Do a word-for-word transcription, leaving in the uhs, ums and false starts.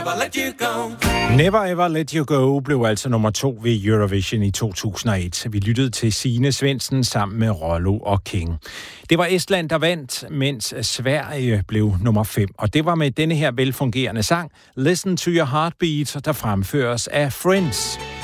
Never Ever Let You Go blev altså nummer to ved Eurovision i to tusind og et. Vi lyttede til Signe Svendsen sammen med Rollo og King. Det var Estland, der vandt, mens Sverige blev nummer fem. Og det var med denne her velfungerende sang, Listen to Your Heartbeat, der fremføres af Friends.